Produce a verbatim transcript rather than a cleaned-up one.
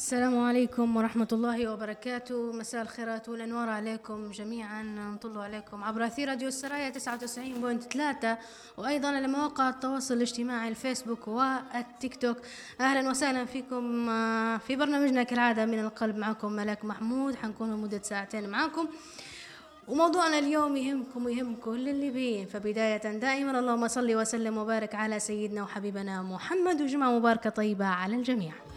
السلام عليكم ورحمة الله وبركاته. مساء الخيرات والأنوار عليكم جميعا. نطل عليكم عبر أثير راديو السرايا تسعة وتسعين فاصلة ثلاثة، وأيضا على مواقع التواصل الاجتماعي الفيسبوك والتيك توك. أهلا وسهلا فيكم في برنامجنا كالعادة من القلب. معكم ملاك محمود، حنكون لمدة ساعتين معكم، وموضوعنا اليوم يهمكم ويهم كل الليبيين. فبداية دائما اللهم صل وسلم وبارك على سيدنا وحبيبنا محمد، وجمعة مباركة طيبة على الجميع.